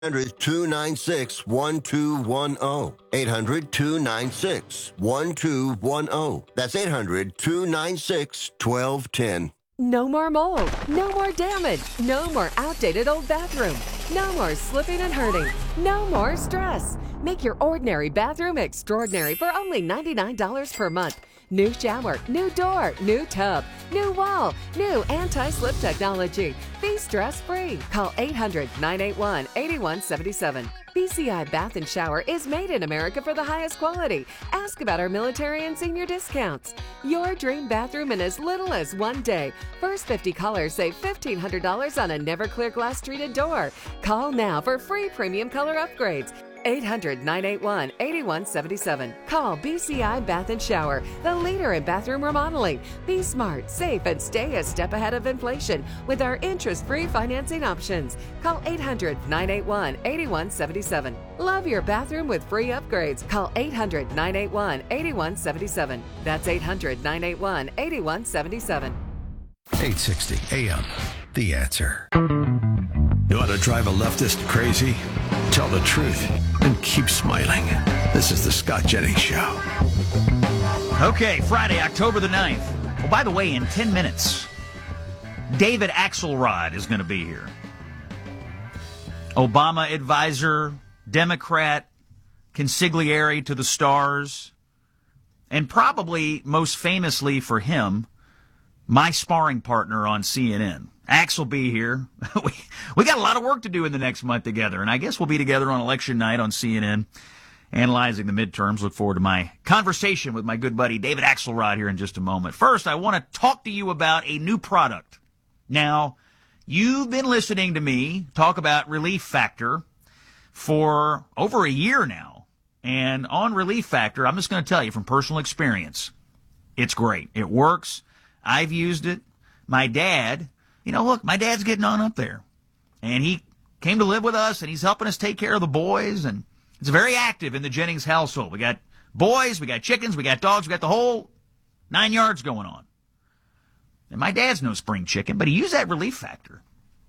800-296-1210. 800-296-1210. That's 800-296-1210. No more mold, no more damage, no more outdated old bathroom, no more slipping and hurting, no more stress. Make your ordinary bathroom extraordinary for only $99 per month. New shower, new door, new tub, new wall, new anti-slip technology. Be stress-free. Call 800-981-8177. BCI Bath and Shower is made in America for the highest quality. Ask about our military and senior discounts. Your dream bathroom in as little as 1 day. First 50 callers save $1,500 on a never clear glass treated door. Call now for free premium color upgrades. 800-981-8177. Call BCI Bath and Shower, the leader in bathroom remodeling. Be smart, safe, and stay a step ahead of inflation with our interest-free financing options. Call 800-981-8177. Love your bathroom with free upgrades. Call 800-981-8177. That's 800-981-8177. 860 AM. The Answer. You want to drive a leftist crazy? Tell the truth and keep smiling. This is the Scott Jennings Show. Okay, Friday, October the 9th. Oh, by the way, in 10 minutes, David Axelrod is going to be here. Obama advisor, Democrat, consigliere to the stars, and probably most famously for him, my sparring partner on CNN. Ax will be here. we got a lot of work to do in the next month together, and I guess we'll be together on election night on CNN, analyzing the midterms. Look forward to my conversation with my good buddy David Axelrod here in just a moment. First, I want to talk to you about a new product. Now, you've been listening to me talk about Relief Factor for over a year now, and on Relief Factor, I'm just going to tell you from personal experience, it's great. It works. I've used it. My dad... look, my dad's getting on up there. And he came to live with us, and he's helping us take care of the boys, and it's very active in the Jennings household. We got boys, we got chickens, we got dogs, we got the whole 9 yards going on. And my dad's no spring chicken, but he used that Relief Factor.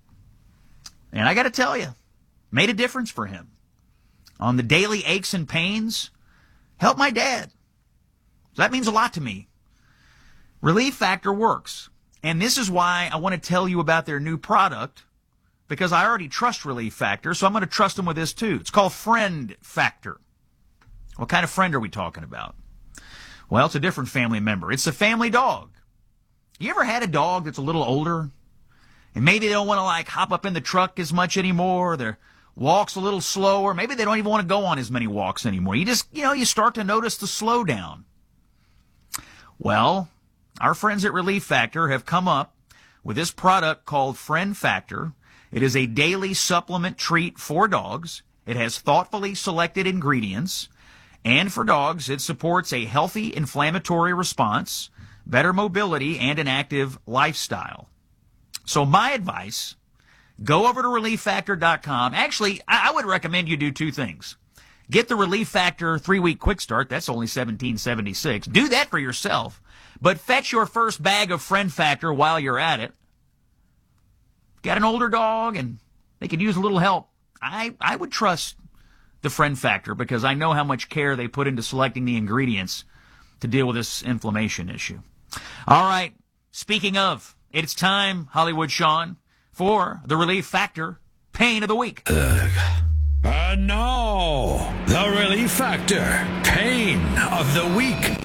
And I got to tell you, made a difference for him. On the daily aches and pains, helped my dad. So that means a lot to me. Relief Factor works. And this is why I want to tell you about their new product, because I already trust Relief Factor, so I'm going to trust them with this too. It's called Friend Factor. What kind of friend are we talking about? Well, it's a different family member. It's a family dog. You ever had a dog that's a little older? And maybe they don't want to hop up in the truck as much anymore. Their walk's a little slower. Maybe they don't even want to go on as many walks anymore. You just, you start to notice the slowdown. Well, our friends at Relief Factor have come up with this product called Friend Factor. It is a daily supplement treat for dogs. It has thoughtfully selected ingredients. And for dogs, it supports a healthy inflammatory response, better mobility, and an active lifestyle. So my advice, go over to ReliefFactor.com. Actually, I would recommend you do two things. Get the Relief Factor 3-week quick start. That's only $17.76. Do that for yourself. But fetch your first bag of Friend Factor while you're at it. Got an older dog and they could use a little help. I would trust the Friend Factor because I know how much care they put into selecting the ingredients to deal with this inflammation issue. All right, speaking of, it's time, Hollywood Sean, for the Relief Factor Pain of the Week. And now, the Relief Factor Pain of the Week.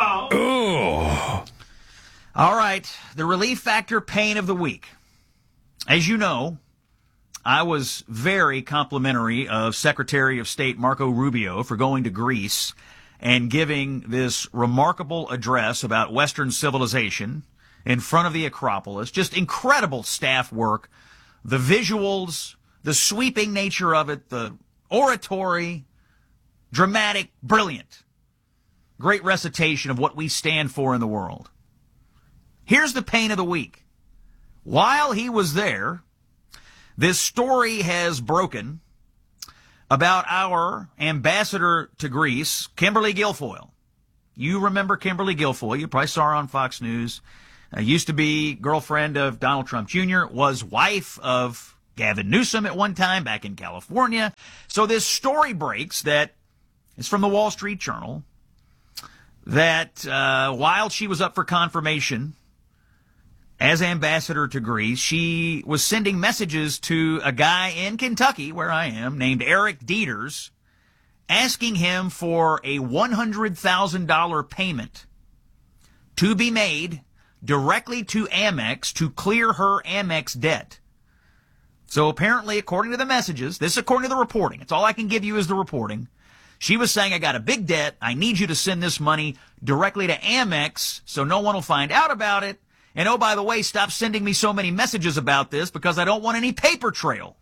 Oh. All right, the Relief Factor Pain of the Week. As you know, I was very complimentary of Secretary of State Marco Rubio for going to Greece and giving this remarkable address about Western civilization in front of the Acropolis. Just incredible staff work, the visuals, the sweeping nature of it, the oratory, dramatic, brilliant. Great recitation of what we stand for in the world. Here's the pain of the week. While he was there, this story has broken about our ambassador to Greece, Kimberly Guilfoyle. You remember Kimberly Guilfoyle. You probably saw her on Fox News. Used to be girlfriend of Donald Trump Jr., was wife of Gavin Newsom at one time back in California. So this story breaks that it's from the Wall Street Journal that while she was up for confirmation as ambassador to Greece, she was sending messages to a guy in Kentucky, where I am, named Eric Dieters, asking him for a $100,000 payment to be made directly to Amex to clear her Amex debt. So apparently, according to the messages, this is according to the reporting, it's all I can give you is the reporting, she was saying, I got a big debt, I need you to send this money directly to Amex so no one will find out about it. And oh, by the way, stop sending me so many messages about this because I don't want any paper trail.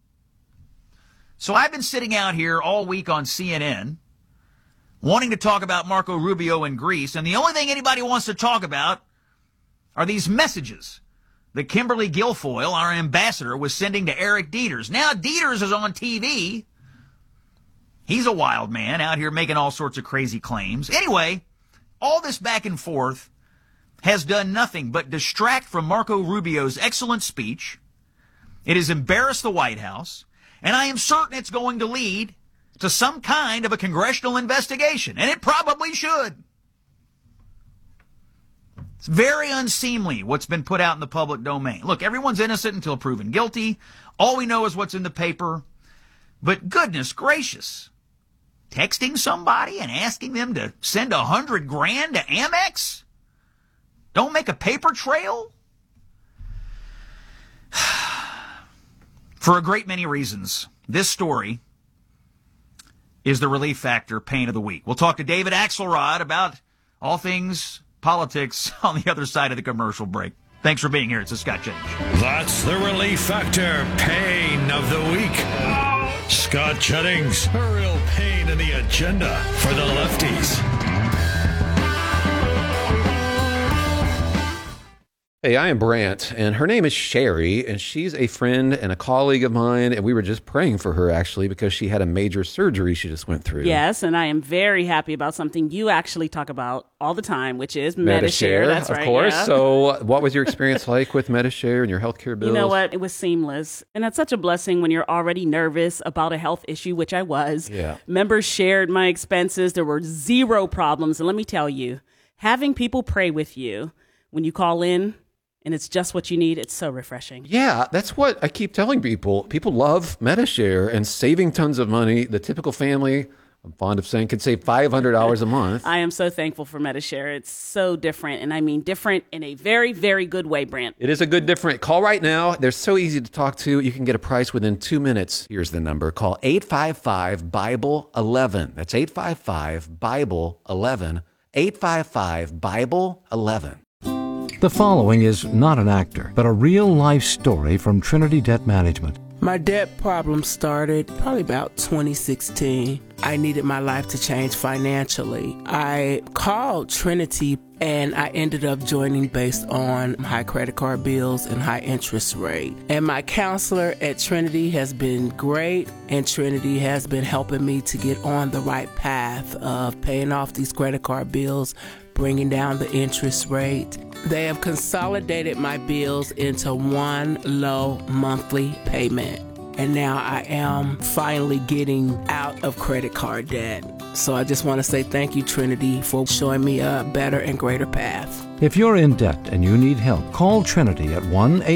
So I've been sitting out here all week on CNN wanting to talk about Marco Rubio in Greece, and the only thing anybody wants to talk about are these messages that Kimberly Guilfoyle, our ambassador, was sending to Eric Dieters. Now Dieters is on TV. He's a wild man out here making all sorts of crazy claims. Anyway, all this back and forth has done nothing but distract from Marco Rubio's excellent speech. It has embarrassed the White House, and I am certain it's going to lead to some kind of a congressional investigation, and it probably should. It's very unseemly what's been put out in the public domain. Look, everyone's innocent until proven guilty. All we know is what's in the paper. But goodness gracious, texting somebody and asking them to send $100,000 to Amex? Don't make a paper trail? For a great many reasons, this story is the Relief Factor Pain of the Week. We'll talk to David Axelrod about all things politics on the other side of the commercial break. Thanks for being here. It's the Scott Jennings. That's the Relief Factor Pain of the Week. Scott Jennings, a real pain in the agenda for the lefties. Hey, I am Brant, and her name is Sherry, and she's a friend and a colleague of mine, and we were just praying for her, actually, because she had a major surgery she just went through. Yes, and I am very happy about something you actually talk about all the time, which is Medi-Share. That's right, of course. Yeah. So what was your experience like with Medi-Share and your healthcare bills? You know what? It was seamless, and that's such a blessing when you're already nervous about a health issue, which I was. Yeah. Members shared my expenses. There were zero problems, and let me tell you, having people pray with you when you call in, and it's just what you need, it's so refreshing. Yeah, that's what I keep telling people. People love Medi-Share and saving tons of money. The typical family, I'm fond of saying, could save $500 a month. I am so thankful for Medi-Share. It's so different, and I mean different in a very, very good way, Brant. It is a good different. Call right now. They're so easy to talk to. You can get a price within 2 minutes. Here's the number. Call 855-BIBLE-11. That's 855-BIBLE-11. 855-BIBLE-11. The following is not an actor, but a real-life story from Trinity Debt Management. My debt problem started probably about 2016. I needed my life to change financially. I called Trinity and I ended up joining based on high credit card bills and high interest rate. And my counselor at Trinity has been great, and Trinity has been helping me to get on the right path of paying off these credit card bills, bringing down the interest rate. They have consolidated my bills into one low monthly payment. And now I am finally getting out of credit card debt. So I just want to say thank you, Trinity, for showing me a better and greater path. If you're in debt and you need help, call Trinity at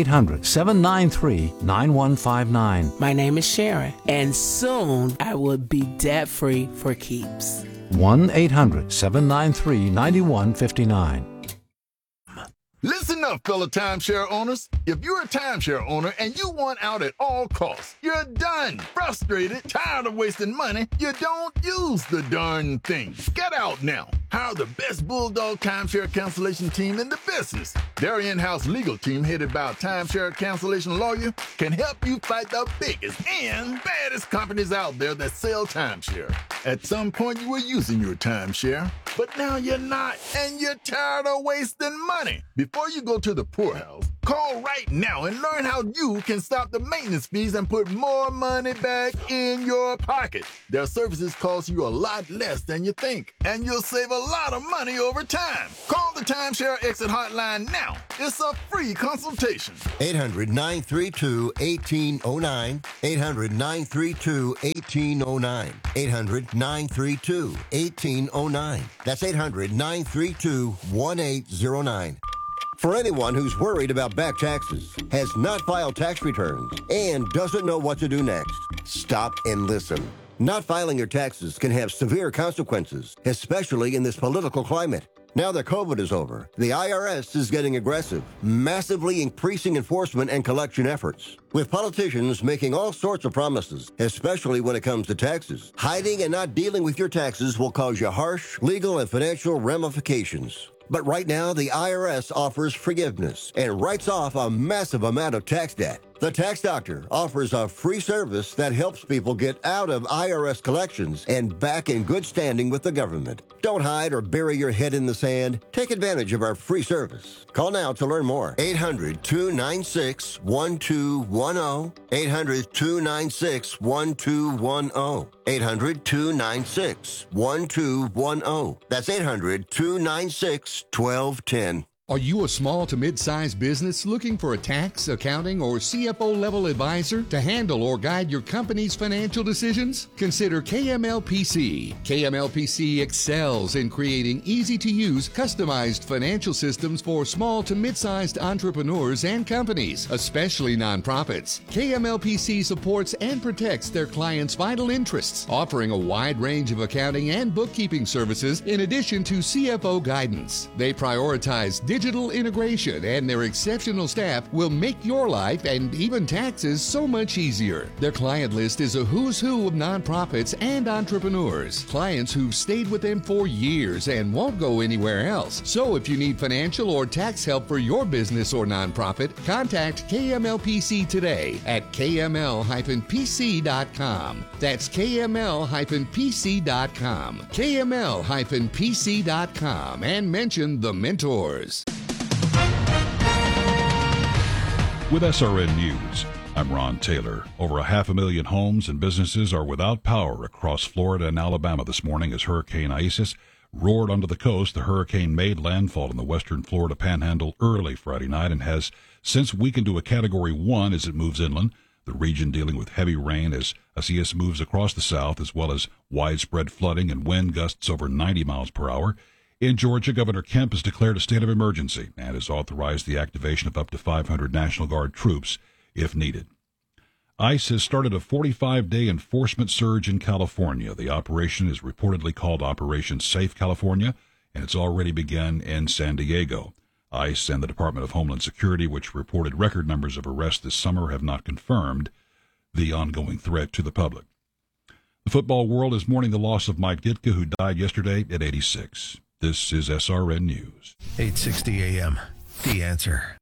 1-800-793-9159. My name is Sharon, and soon I will be debt-free for keeps. 1-800-793-9159. Listen up, fellow timeshare owners. If you're a timeshare owner and you want out at all costs, you're done, frustrated, tired of wasting money, you don't use the darn thing. Get out now. Hire the best Bulldog timeshare cancellation team in the business. Their in-house legal team, headed by a timeshare cancellation lawyer, can help you fight the biggest and baddest companies out there that sell timeshare. At some point, you were using your timeshare. but now you're not, and you're tired of wasting money. Before you go to the poorhouse, call right now and learn how you can stop the maintenance fees and put more money back in your pocket. Their services cost you a lot less than you think, and you'll save a lot of money over time. Call the Timeshare Exit Hotline now. It's a free consultation. 800-932-1809. 800-932-1809. 800-932-1809. That's 800-932-1809. For anyone who's worried about back taxes, has not filed tax returns, and doesn't know what to do next, stop and listen. Not filing your taxes can have severe consequences, especially in this political climate. Now that COVID is over, the IRS is getting aggressive, massively increasing enforcement and collection efforts. With politicians making all sorts of promises, especially when it comes to taxes, hiding and not dealing with your taxes will cause you harsh legal and financial ramifications. But right now, the IRS offers forgiveness and writes off a massive amount of tax debt. The Tax Doctor offers a free service that helps people get out of IRS collections and back in good standing with the government. Don't hide or bury your head in the sand. Take advantage of our free service. Call now to learn more. 800-296-1210. 800-296-1210. 800-296-1210. That's 800-296-1210. Are you a small to mid-sized business looking for a tax, accounting, or CFO level advisor to handle or guide your company's financial decisions? Consider KMLPC. KMLPC excels in creating easy-to-use, customized financial systems for small to mid-sized entrepreneurs and companies, especially nonprofits. KMLPC supports and protects their clients' vital interests, offering a wide range of accounting and bookkeeping services in addition to CFO guidance. They prioritize digital integration, and their exceptional staff will make your life and even taxes so much easier. Their client list is a who's who of nonprofits and entrepreneurs, clients who've stayed with them for years and won't go anywhere else. So if you need financial or tax help for your business or nonprofit, contact KMLPC today at kml-pc.com. That's kml-pc.com. kml-pc.com, and mention the mentors. With SRN News, I'm Ron Taylor. Over 500,000 homes and businesses are without power across Florida and Alabama this morning as Hurricane Isis roared onto the coast. The hurricane made landfall in the western Florida panhandle early Friday night and has since weakened to a Category 1 as it moves inland. The region dealing with heavy rain as Isis moves across the south, as well as widespread flooding and wind gusts over 90 miles per hour. In Georgia, Governor Kemp has declared a state of emergency and has authorized the activation of up to 500 National Guard troops if needed. ICE has started a 45-day enforcement surge in California. The operation is reportedly called Operation Safe California, and it's already begun in San Diego. ICE and the Department of Homeland Security, which reported record numbers of arrests this summer, have not confirmed the ongoing threat to the public. The football world is mourning the loss of Mike Ditka, who died yesterday at 86. This is SRN News. 860 AM. The Answer.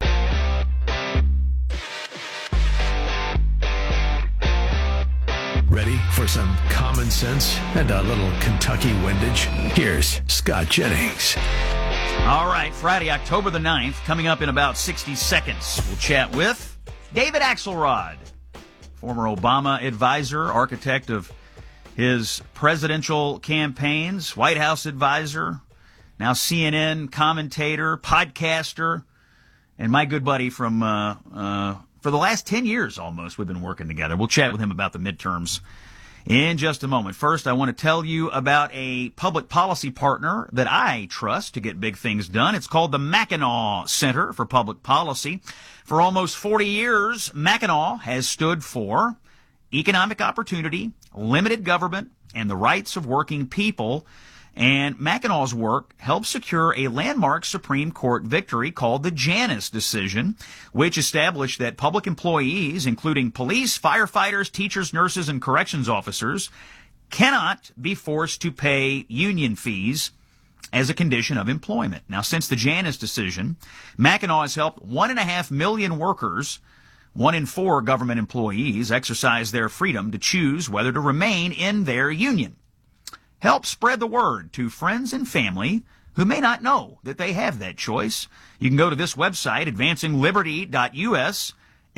Ready for some common sense and a little Kentucky windage? Here's Scott Jennings. All right, Friday, October the 9th, coming up in about 60 seconds. We'll chat with David Axelrod, former Obama advisor, architect of his presidential campaigns, White House advisor, now CNN commentator, podcaster, and my good buddy from for the last 10 years almost we've been working together. We'll chat with him about the midterms in just a moment. First, I want to tell you about a public policy partner that I trust to get big things done. It's called the Mackinac Center for Public Policy. For almost 40 years, Mackinac has stood for economic opportunity, limited government, and the rights of working people. And Mackinac's work helped secure a landmark Supreme Court victory called the Janus decision, which established that public employees, including police, firefighters, teachers, nurses, and corrections officers, cannot be forced to pay union fees as a condition of employment. Now, since the Janus decision, Mackinac has helped 1.5 million workers, 1 in 4 government employees, exercise their freedom to choose whether to remain in their union. help spread the word to friends and family who may not know that they have that choice. You can go to this website, advancingliberty.us,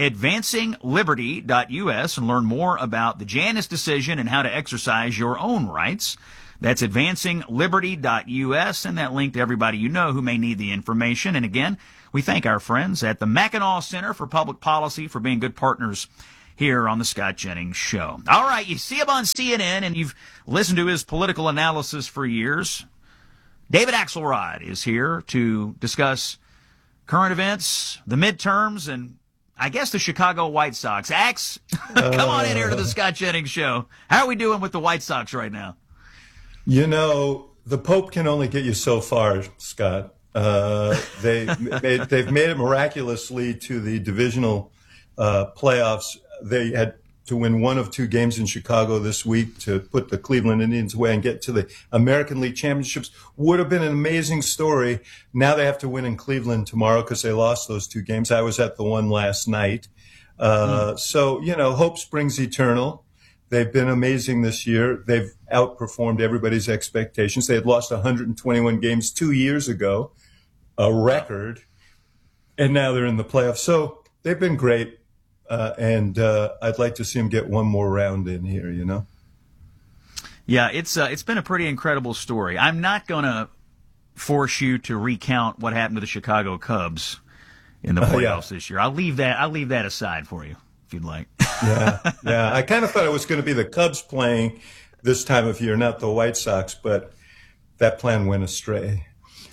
advancingliberty.us, and learn more about the Janus decision and how to exercise your own rights. That's advancingliberty.us, and that link to everybody you know who may need the information. And again, we thank our friends at the Mackinac Center for Public Policy for being good partners here on the Scott Jennings Show. All right, you see him on CNN, and you've listened to his political analysis for years. David Axelrod is here to discuss current events, the midterms, and I guess the Chicago White Sox. Ax, come on in here to the Scott Jennings Show. How are we doing with the White Sox right now? You know, the Pope can only get you so far, Scott. They've made it miraculously to the divisional playoffs. They had to win one of two games in Chicago this week to put the Cleveland Indians away and get to the American League Championships. Would have been an amazing story. Now they have to win in Cleveland tomorrow because they lost those two games. I was at the one last night. So, you know, hope springs eternal. They've been amazing this year. They've outperformed everybody's expectations. They had lost 121 games 2 years ago, a record, and now they're in the playoffs. So they've been great. And I'd like to see him get one more round in here, you know? Yeah, it's been a pretty incredible story. I'm not going to force you to recount what happened to the Chicago Cubs in the playoffs this year. I'll leave that aside for you, if you'd like. Yeah. I kind of thought it was going to be the Cubs playing this time of year, not the White Sox, but that plan went astray.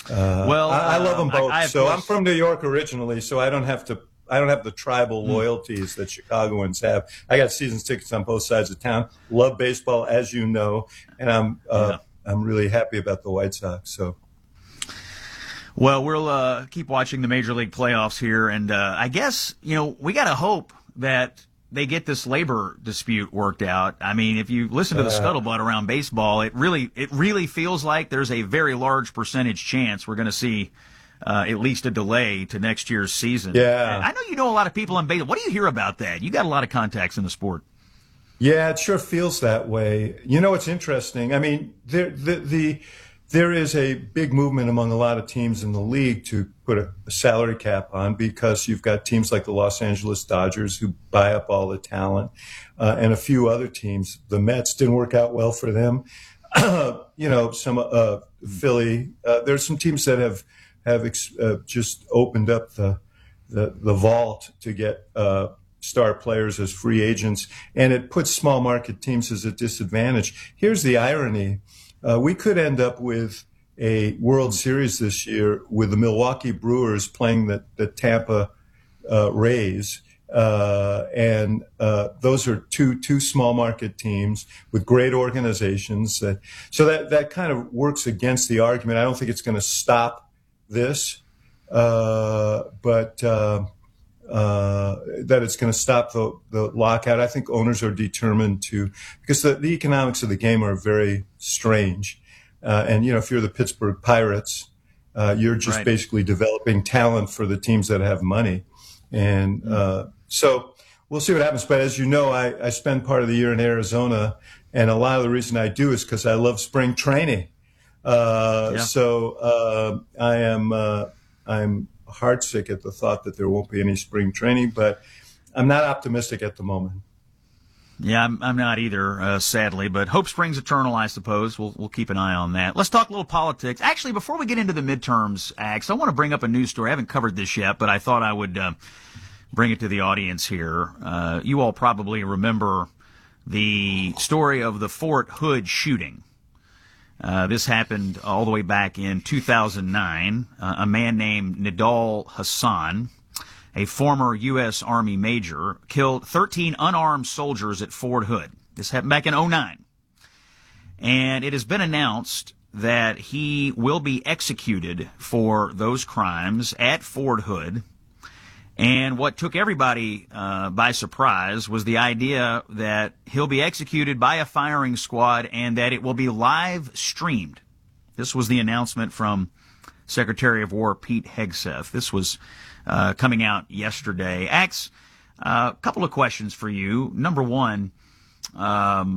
I love them both. I'm from New York originally, so I don't have the tribal loyalties that Chicagoans have. I got season tickets on both sides of town. Love baseball, as you know, and I'm really happy about the White Sox. So, well, we'll keep watching the Major League playoffs here, and I guess we got to hope that they get this labor dispute worked out. I mean, if you listen to the scuttlebutt around baseball, it really feels like there's a very large percentage chance we're going to see at least a delay to next year's season. Yeah. And I know you know a lot of people in baseball. What do you hear about that? You got a lot of contacts in the sport. Yeah, it sure feels that way. You know, it's interesting. I mean, there is a big movement among a lot of teams in the league to put a salary cap on because you've got teams like the Los Angeles Dodgers who buy up all the talent and a few other teams. The Mets didn't work out well for them. Some Philly. There's some teams that have just opened up the vault to get star players as free agents, and it puts small market teams as a disadvantage. Here's the irony. We could end up with a World Series this year with the Milwaukee Brewers playing the Tampa Rays, and those are two small market teams with great organizations. So that kind of works against the argument. I don't think it's going to stop this, but that it's going to stop the lockout. I think owners are determined to, because the economics of the game are very strange. And, if you're the Pittsburgh Pirates, you're just basically developing talent for the teams that have money. And so we'll see what happens. But as you know, I spend part of the year in Arizona, and a lot of the reason I do is because I love spring training. So I'm heartsick at the thought that there won't be any spring training, but I'm not optimistic at the moment. Yeah, I'm not either, sadly, but hope springs eternal, I suppose. We'll keep an eye on that. Let's talk a little politics. Actually, before we get into the midterms, Ax, I want to bring up a news story. I haven't covered this yet, but I thought I would bring it to the audience here. You all probably remember the story of the Fort Hood shooting. This happened all the way back in 2009. A man named Nidal Hasan, a former U.S. Army major, killed 13 unarmed soldiers at Fort Hood. This happened back in 2009. And it has been announced that he will be executed for those crimes at Fort Hood. And what took everybody by surprise was the idea that he'll be executed by a firing squad and that it will be live streamed. This was the announcement from Secretary of War Pete Hegseth. This was coming out yesterday. Ax, a couple of questions for you. Number one,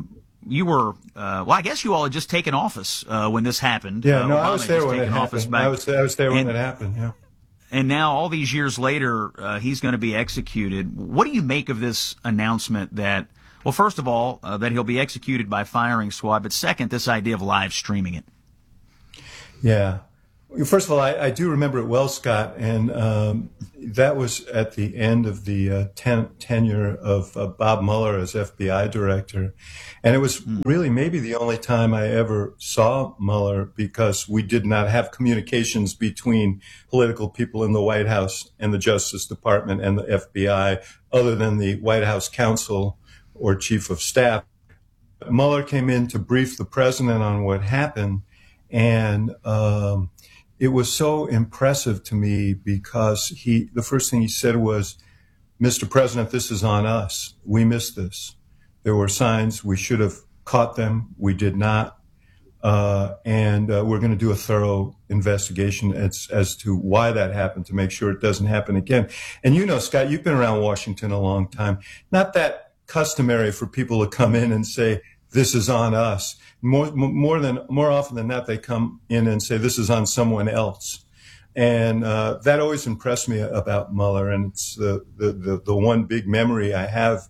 you were, I guess you all had just taken office when this happened. Yeah, no, Obama I was there when it happened. I was there when it happened, yeah. And now, all these years later, he's going to be executed. What do you make of this announcement that, well, first of all, that he'll be executed by firing squad, but second, this idea of live streaming it? Yeah. First of all, I do remember it well, Scott, and that was at the end of the tenure of Bob Mueller as FBI director. And it was really maybe the only time I ever saw Mueller, because we did not have communications between political people in the White House and the Justice Department and the FBI, other than the White House counsel or chief of staff. Mueller came in to brief the president on what happened, and it was so impressive to me because the first thing he said was, "Mr. President, this is on us. We missed this. There were signs. We should have caught them. We did not. And we're going to do a thorough investigation as to why that happened, to make sure it doesn't happen again." And you know, Scott, you've been around Washington a long time. Not that customary for people to come in and say, "This is on us." More often than not, they come in and say, "This is on someone else." And that always impressed me about Mueller, and it's the one big memory I have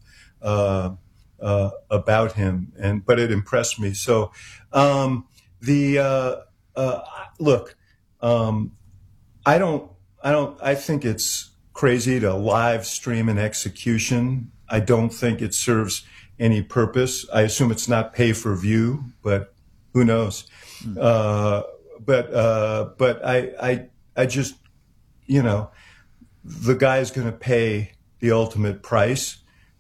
about him. But it impressed me. So look, I think it's crazy to live stream an execution. I don't think it serves any purpose. I assume it's not pay for view, but who knows? But I just, the guy's going to pay the ultimate price.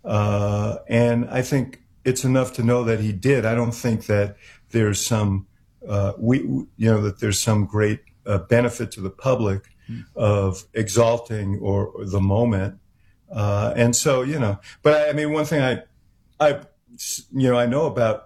And I think it's enough to know that he did. I don't think that there's some, that there's some great benefit to the public of exalting or the moment. And so, but I mean, one thing I know about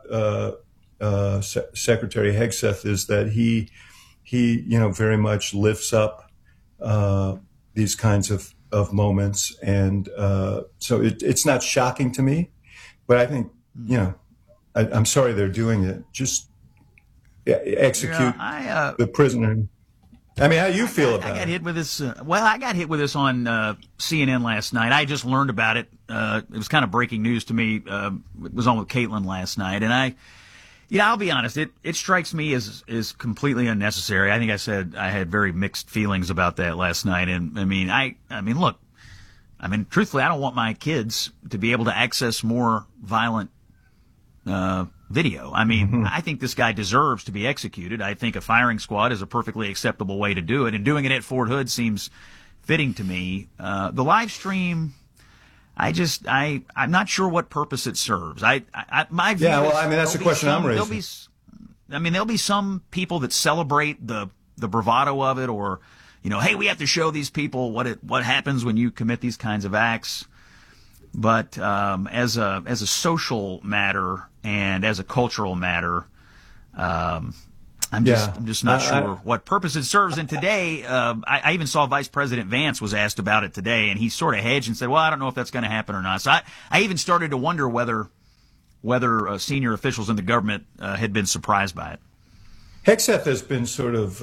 Secretary Hegseth is that he very much lifts up these kinds of moments, and so it's not shocking to me. But I think I'm sorry they're doing it. Just execute the prisoner. I mean, how do you feel about it? I got hit with this. I got hit with this on CNN last night. I just learned about it. It was kind of breaking news to me. It was on with Caitlin last night, and I'll be honest. It strikes me as completely unnecessary. I think I said I had very mixed feelings about that last night. And I mean, look. I mean, truthfully, I don't want my kids to be able to access more violent video. I mean, I think this guy deserves to be executed. I think a firing squad is a perfectly acceptable way to do it, and doing it at Fort Hood seems fitting to me. The live stream, I'm not sure what purpose it serves. My view yeah, well, is, I mean, that's the question I'm raising. There'll be some people that celebrate the bravado of it, or, hey, we have to show these people what happens when you commit these kinds of acts. But as a social matter and as a cultural matter, I'm just not sure what purpose it serves. And today, I even saw Vice President Vance was asked about it today, and he sort of hedged and said, "Well, I don't know if that's going to happen or not." So I even started to wonder whether senior officials in the government had been surprised by it. Hegseth has been sort of,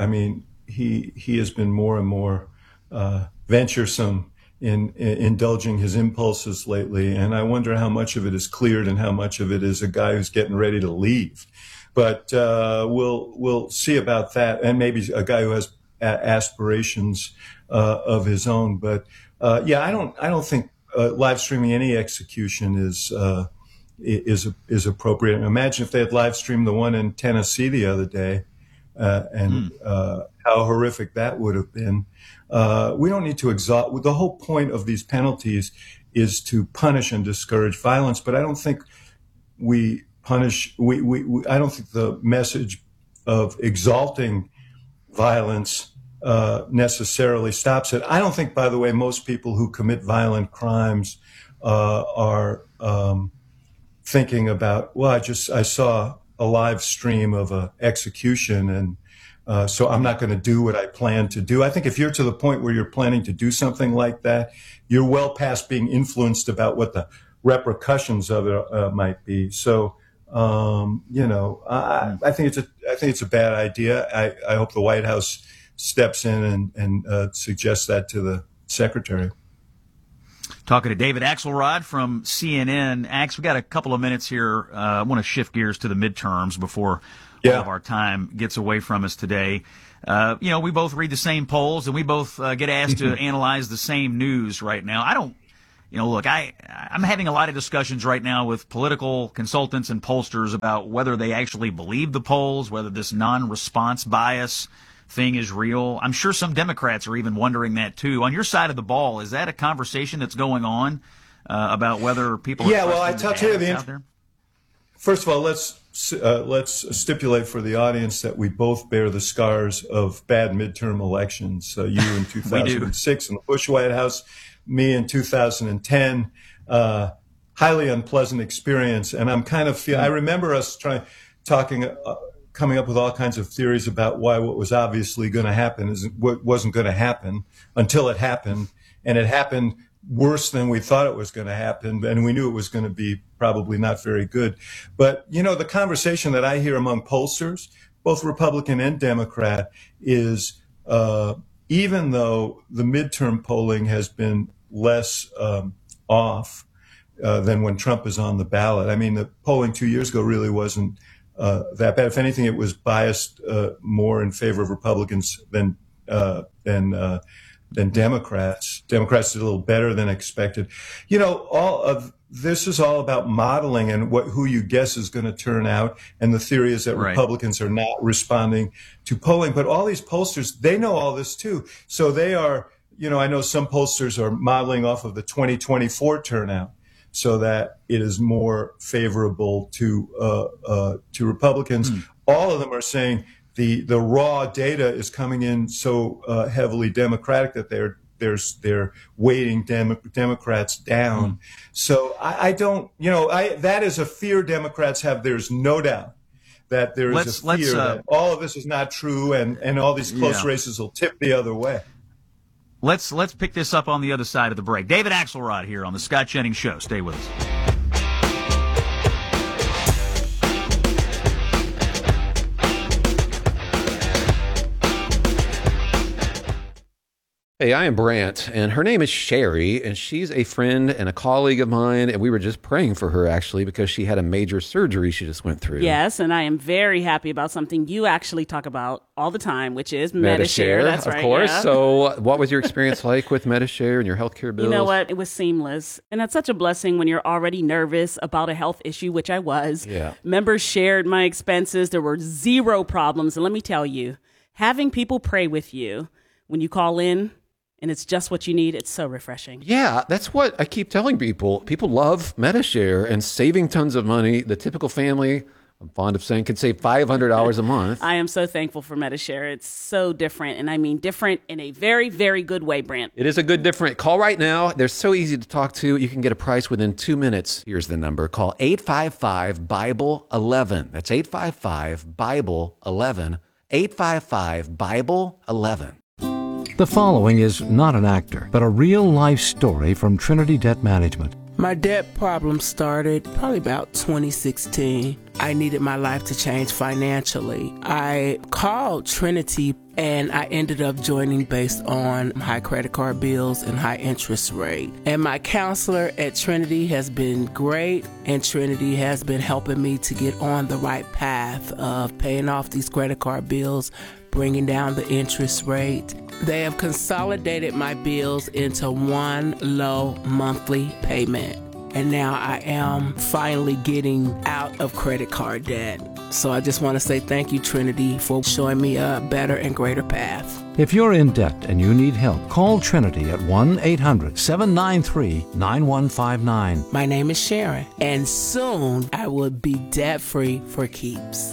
he has been more and more venturesome in indulging his impulses lately, and I wonder how much of it is cleared and how much of it is a guy who's getting ready to leave. But we'll see about that, and maybe a guy who has aspirations of his own. But I don't think live streaming any execution is appropriate. Imagine if they had live streamed the one in Tennessee the other day, and how horrific that would have been. We don't need to exalt. The whole point of these penalties is to punish and discourage violence, but I don't think we punish. I don't think the message of exalting violence necessarily stops it. I don't think, by the way, most people who commit violent crimes are thinking about, well, I saw a live stream of an execution, and so I'm not going to do what I plan to do. I think if you're to the point where you're planning to do something like that, you're well past being influenced about what the repercussions of it might be. So I think it's a bad idea. I hope the White House steps in and suggests that to the secretary. Talking to David Axelrod from CNN. Ax, we got a couple of minutes here. I want to shift gears to the midterms before all of our time gets away from us today. We both read the same polls, and we both get asked to analyze the same news right now. I'm having a lot of discussions right now with political consultants and pollsters about whether they actually believe the polls, whether this non-response bias thing is real. I'm sure some Democrats are even wondering that too. On your side of the ball, is that a conversation that's going on about whether people are I tell you out there? First of all, let's stipulate for the audience that we both bear the scars of bad midterm elections. You in 2006 in the Bush White House, me in 2010. Highly unpleasant experience, and I'm kind of I remember us coming up with all kinds of theories about why what was obviously going to happen is what wasn't going to happen until it happened, and it happened worse than we thought it was going to happen, and we knew it was going to be probably not very good. But the conversation that I hear among pollsters, both Republican and Democrat, is even though the midterm polling has been less off than when Trump is on the ballot. I mean, the polling 2 years ago really wasn't that bad. If anything, it was biased more in favor of Republicans than Democrats. Democrats did a little better than expected. All of this is all about modeling and who you guess is going to turn out. And the theory is that Republicans are not responding to polling. But all these pollsters, they know all this too. So they are, I know some pollsters are modeling off of the 2024 turnout, so that it is more favorable to Republicans. All of them are saying the raw data is coming in so heavily Democratic that they're weighting Democrats down. So I don't, that is a fear Democrats have. There's no doubt that there is a fear that all of this is not true, and all these close races will tip the other way. Let's pick this up on the other side of the break. David Axelrod here on the Scott Jennings Show. Stay with us. Hey, I am Brant, and her name is Sherry, and she's a friend and a colleague of mine, and we were just praying for her, actually, because she had a major surgery she just went through. Yes, and I am very happy about something you actually talk about all the time, which is Medi-Share. That's right. Of course. Yeah. So what was your experience like with Medi-Share and your healthcare bills? You know what? It was seamless. And that's such a blessing when you're already nervous about a health issue, which I was. Yeah. Members shared my expenses. There were zero problems. And let me tell you, having people pray with you when you call in, and it's just what you need, it's so refreshing. Yeah, that's what I keep telling people. People love Medi-Share and saving tons of money. The typical family, I'm fond of saying, could save $500 a month. I am so thankful for Medi-Share. It's so different, and I mean different in a very, very good way, Brant. It is a good different. Call right now. They're so easy to talk to. You can get a price within 2 minutes. Here's the number. Call 855-BIBLE-11. That's 855-BIBLE-11. 855-BIBLE-11. The following is not an actor, but a real-life story from Trinity Debt Management. My debt problem started probably about 2016. I needed my life to change financially. I called Trinity and I ended up joining based on high credit card bills and high interest rate. And my counselor at Trinity has been great, and Trinity has been helping me to get on the right path of paying off these credit card bills, bringing down the interest rate. They have consolidated my bills into one low monthly payment. And now I am finally getting out of credit card debt. So I just want to say thank you, Trinity, for showing me a better and greater path. If you're in debt and you need help, call Trinity at 1-800-793-9159. My name is Sharon, and soon I will be debt-free for keeps.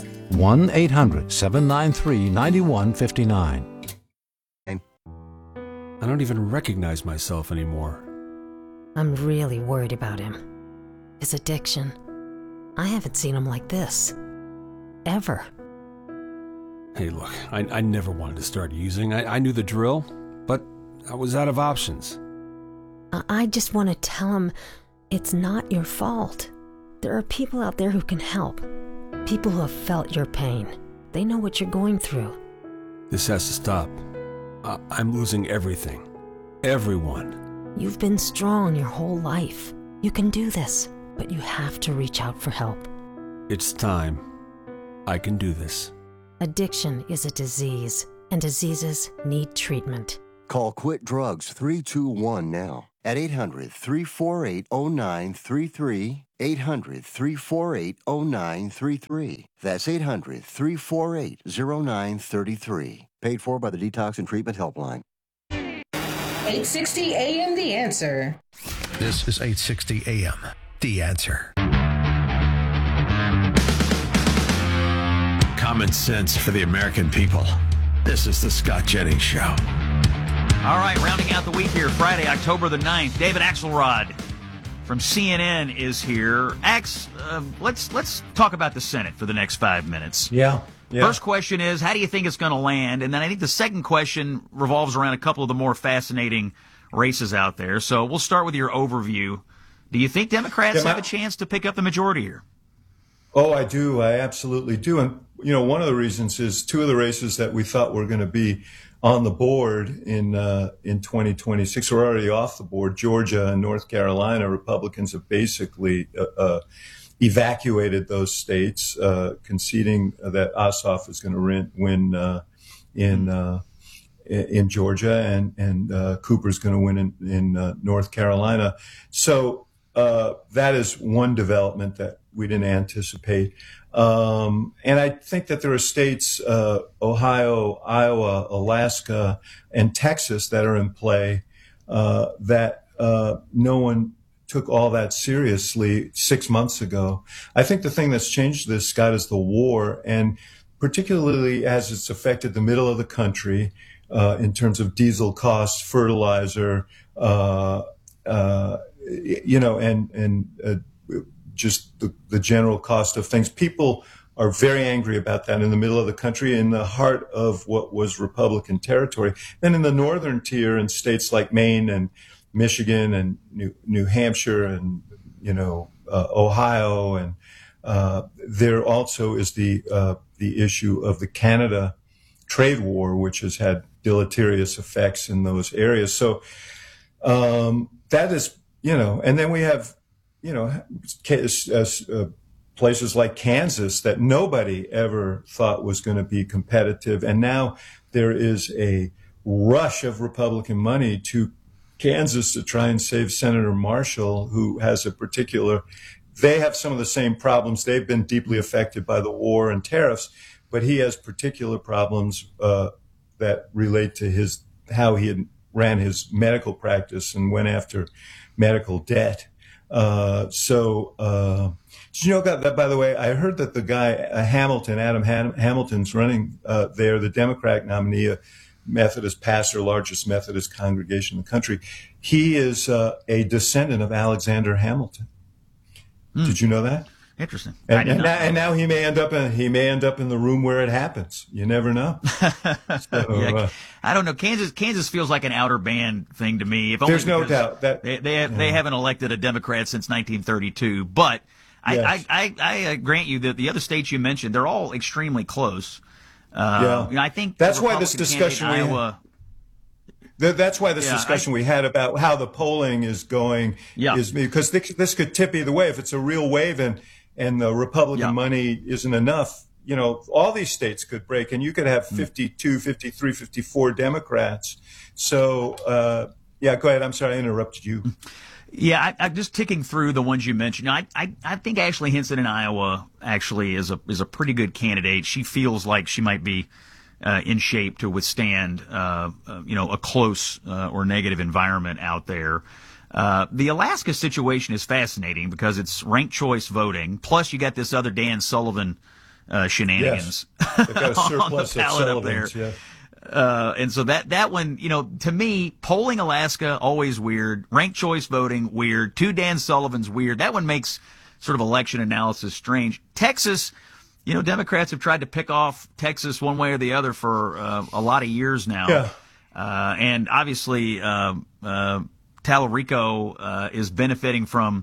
1-800-793-9159. I don't even recognize myself anymore. I'm really worried about him. His addiction. I haven't seen him like this. Ever. Hey, look, I never wanted to start using. I knew the drill, but I was out of options. I just want to tell him it's not your fault. There are people out there who can help. People who have felt your pain. They know what you're going through. This has to stop. I'm losing everything. Everyone. You've been strong your whole life. You can do this, but you have to reach out for help. It's time. I can do this. Addiction is a disease, and diseases need treatment. Call Quit Drugs 321 now at 800-348-0933, 800-348-0933. That's 800-348-0933. Paid for by the Detox and Treatment Helpline. 860 AM The Answer. This is 860 AM, The Answer. Common sense for the American people. This is the Scott Jennings Show. All right, rounding out the week here, Friday, October the 9th, David Axelrod from CNN is here. Let's talk about the Senate for the next 5 minutes. Yeah. First question is, how do you think it's going to land? And then I think the second question revolves around a couple of the more fascinating races out there. So we'll start with your overview. Do you think Democrats have a chance to pick up the majority here? Oh, I do. I absolutely do. And, one of the reasons is two of the races that we thought were going to be on the board in 2026 are already off the board. Georgia and North Carolina, Republicans have basically evacuated those states, conceding that Ossoff is going to win in Georgia, and Cooper's going to win in North Carolina. So that is one development that we didn't anticipate. And I think that there are states, Ohio, Iowa, Alaska, and Texas that are in play that no one took all that seriously 6 months ago. I think the thing that's changed this, Scott, is the war, and particularly as it's affected the middle of the country in terms of diesel costs, fertilizer, just the general cost of things. People are very angry about that in the middle of the country, in the heart of what was Republican territory. Then in the northern tier, in states like Maine and Michigan and New Hampshire and Ohio, and there also is the issue of the Canada trade war, which has had deleterious effects in those areas. So that is, and then we have places like Kansas that nobody ever thought was going to be competitive, and now there is a rush of Republican money to Kansas to try and save Senator Marshall, who has they have some of the same problems. They've been deeply affected by the war and tariffs, but he has particular problems that relate to how he had ran his medical practice and went after medical debt. Did you know that, by the way, I heard that the guy, Adam Hamilton's running there, the Democratic nominee, a Methodist pastor, largest Methodist congregation in the country. He is a descendant of Alexander Hamilton. Did you know that? Interesting. And now he may end up in the room where it happens. You never know. So, I don't know. Kansas feels like an outer band thing to me. There's no doubt that they haven't elected a Democrat since 1932. But yes. I grant you that the other states you mentioned, they're all extremely close. I think that's why this discussion we had about how the polling is going is because this could tip either way. If it's a real wave and the Republican money isn't enough, all these states could break, and you could have 52, 53, 54 Democrats. So, go ahead. I'm sorry, I interrupted you. Yeah, I'm just ticking through the ones you mentioned. I think Ashley Hinson in Iowa actually is a pretty good candidate. She feels like she might be in shape to withstand a close or negative environment out there. The Alaska situation is fascinating because it's ranked choice voting. Plus, you got this other Dan Sullivan shenanigans. Yes. They've got a surplus on the of Sullivans. there. And so that one, to me, polling Alaska, always weird. Ranked choice voting, weird. Two Dan Sullivans, weird. That one makes sort of election analysis strange. Texas, Democrats have tried to pick off Texas one way or the other for a lot of years now. Yeah. And obviously, Talarico is benefiting from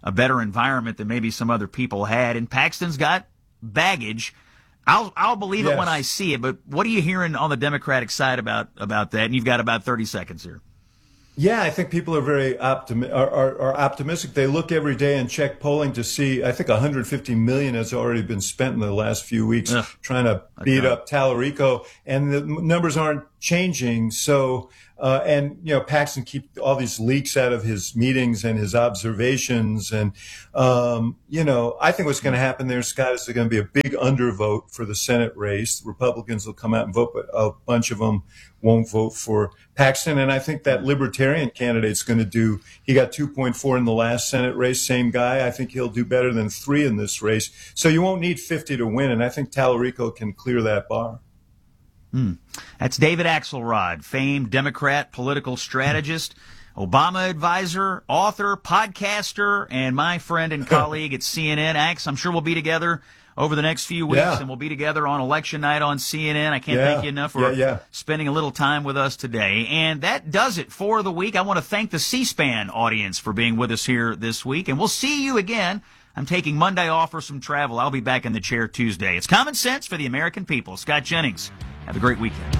a better environment than maybe some other people had. And Paxton's got baggage. I'll believe it when I see it. But what are you hearing on the Democratic side about that? And you've got about 30 seconds here. Yeah, I think people are very are optimistic. They look every day and check polling to see. I think 150 million has already been spent in the last few weeks trying to beat up Tallarico, and the numbers aren't changing. So, and you know, Paxton keeps all these leaks out of his meetings and his observations, and you know, I think what's going to happen there, Scott, is there's going to be a big undervote for the Senate race. The Republicans will come out and vote, but a bunch of them won't vote for Paxton. And I think that Libertarian candidate's going to do, he got 2.4 in the last Senate race, same guy. I think he'll do better than 3 in this race. So you won't need 50 to win, and I think Tallarico can clear that bar. That's David Axelrod, famed Democrat political strategist, Obama advisor, author, podcaster, and my friend and colleague at CNN. Ax, I'm sure we'll be together over the next few weeks, and we'll be together on election night on CNN. I can't thank you enough for spending a little time with us today. And that does it for the week. I want to thank the C-SPAN audience for being with us here this week, and we'll see you again. I'm taking Monday off for some travel. I'll be back in the chair Tuesday. It's Common Sense for the American people. Scott Jennings. Have a great weekend.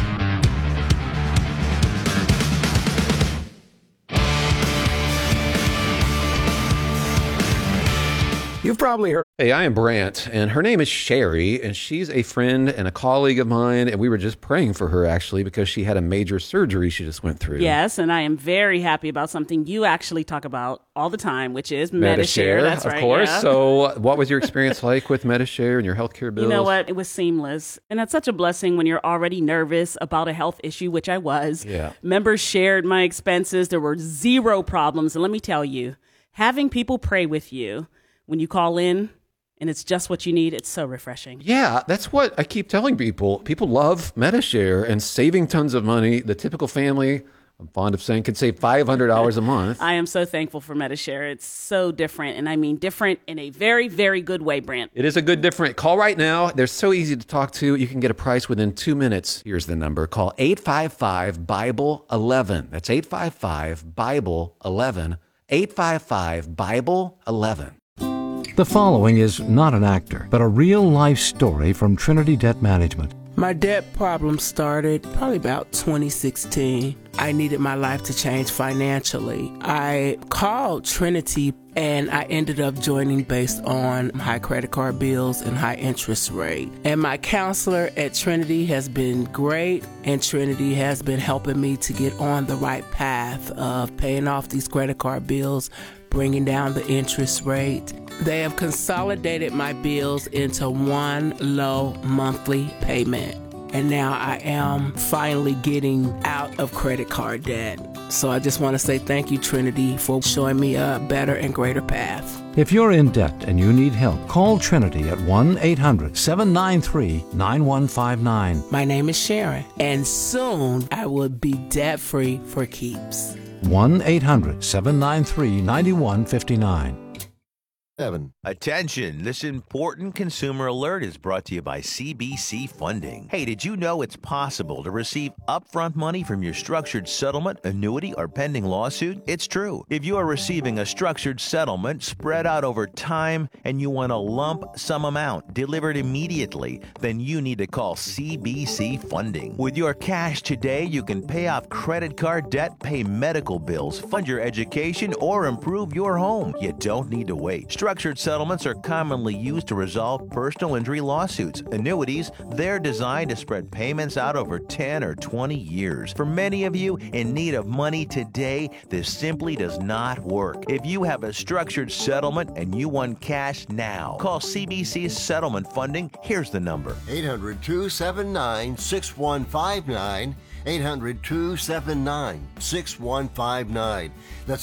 You've probably heard. Hey, I am Brant, and her name is Sherry, and she's a friend and a colleague of mine, and we were just praying for her, actually, because she had a major surgery she just went through. Yes, and I am very happy about something you actually talk about all the time, which is Medi-Share. That's right. Of course. Yeah. So what was your experience like with Medi-Share and your healthcare bills? You know what? It was seamless. And that's such a blessing when you're already nervous about a health issue, which I was. Yeah. Members shared my expenses. There were 0 problems. And let me tell you, having people pray with you when you call in, and it's just what you need, it's so refreshing. Yeah, that's what I keep telling people. People love Medi-Share and saving tons of money. The typical family, I'm fond of saying, could save $500 a month. I am so thankful for Medi-Share. It's so different, and I mean different in a very, very good way, Brant. It is a good different. Call right now. They're so easy to talk to. You can get a price within 2 minutes. Here's the number. Call 855-BIBLE-11. That's 855-BIBLE-11. 855-BIBLE-11. The following is not an actor, but a real-life story from Trinity Debt Management. My debt problem started probably about 2016. I needed my life to change financially. I called Trinity and I ended up joining based on high credit card bills and high interest rate. And my counselor at Trinity has been great, and Trinity has been helping me to get on the right path of paying off these credit card bills, bringing down the interest rate. They have consolidated my bills into one low monthly payment. And now I am finally getting out of credit card debt. So I just want to say thank you, Trinity, for showing me a better and greater path. If you're in debt and you need help, call Trinity at 1-800-793-9159. My name is Sharon, and soon I will be debt-free for keeps. 1-800-793-9159. Attention, this important consumer alert is brought to you by CBC Funding. Hey, did you know it's possible to receive upfront money from your structured settlement, annuity, or pending lawsuit? It's true. If you are receiving a structured settlement spread out over time and you want a lump sum amount delivered immediately, then you need to call CBC Funding. With your cash today, you can pay off credit card debt, pay medical bills, fund your education, or improve your home. You don't need to wait. Structured settlements are commonly used to resolve personal injury lawsuits. Annuities, they're designed to spread payments out over 10 or 20 years. For many of you in need of money today, this simply does not work. If you have a structured settlement and you want cash now, call CBC Settlement Funding. Here's the number. 800-279-6159. 800-279-6159. That's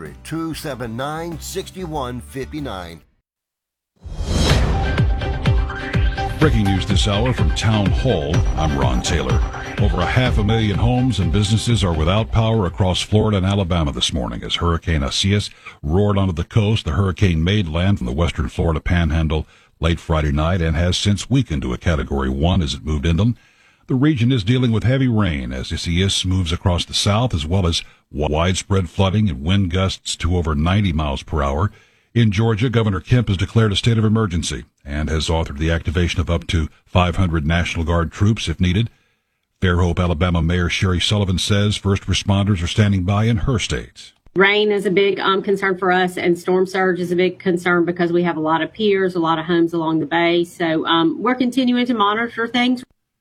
800-279-6159. Breaking news this hour from Town Hall. I'm Ron Taylor. Over 500,000 homes and businesses are without power across Florida and Alabama this morning as Hurricane Isaias roared onto the coast. The hurricane made land from the western Florida panhandle late Friday night and has since weakened to a Category 1 as it moved inland. The region is dealing with heavy rain as Isaias moves across the south, as well as widespread flooding and wind gusts to over 90 miles per hour. In Georgia, Governor Kemp has declared a state of emergency and has authored the activation of up to 500 National Guard troops if needed. Fairhope, Alabama Mayor Sherry Sullivan says first responders are standing by in her state. Rain is a big concern for us, and storm surge is a big concern because we have a lot of piers, a lot of homes along the bay. So we're continuing to monitor things.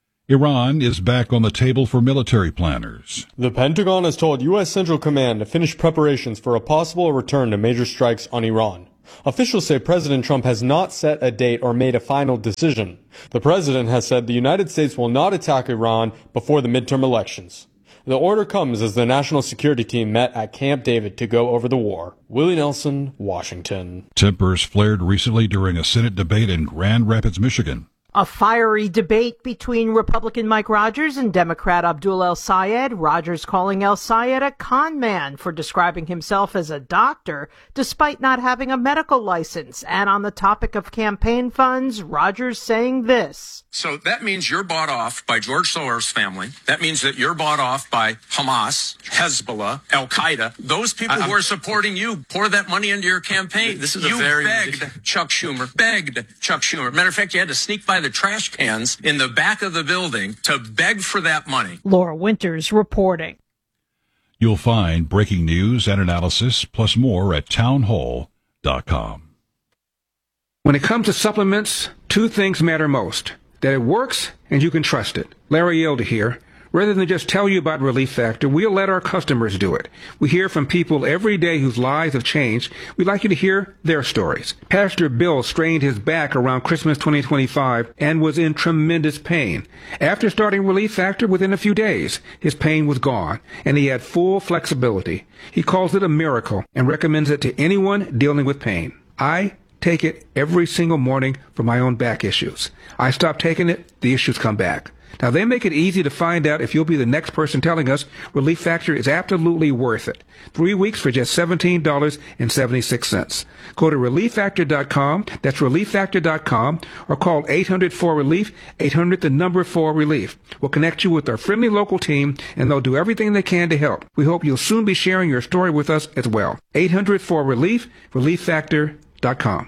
Iran is back on the table for military planners. The Pentagon has told U.S. Central Command to finish preparations for a possible return to major strikes on Iran. Officials say President Trump has not set a date or made a final decision. The president has said the United States will not attack Iran before the midterm elections. The order comes as the National Security Team met at Camp David to go over the war. Willie Nelson, Washington. Tempers flared recently during a Senate debate in Grand Rapids, Michigan. A fiery debate between Republican Mike Rogers and Democrat Abdul El-Sayed. Rogers calling El-Sayed a con man for describing himself as a doctor despite not having a medical license. And on the topic of campaign funds, Rogers saying this. So that means you're bought off by George Soros' family. That means that you're bought off by Hamas, Hezbollah, Al-Qaeda. Those people who are supporting you pour that money into your campaign. This is you begged Chuck Schumer. Matter of fact, you had to sneak by the trash cans in the back of the building to beg for that money. Laura Winters reporting. You'll find breaking news and analysis, plus more at townhall.com. When it comes to supplements, two things matter most. That it works and you can trust it. Larry Elder here. Rather than just tell you about Relief Factor, we'll let our customers do it. We hear from people every day whose lives have changed. We'd like you to hear their stories. Pastor Bill strained his back around Christmas 2025 and was in tremendous pain. After starting Relief Factor, within a few days, his pain was gone, and he had full flexibility. He calls it a miracle and recommends it to anyone dealing with pain. I take it every single morning for my own back issues. I stop taking it, the issues come back. Now, they make it easy to find out if you'll be the next person telling us Relief Factor is absolutely worth it. 3 weeks for just $17.76. Go to ReliefFactor.com, that's ReliefFactor.com, or call 800-4RELIEF, 800-4RELIEF. We'll connect you with our friendly local team, and they'll do everything they can to help. We hope you'll soon be sharing your story with us as well. 800-4RELIEF, ReliefFactor.com.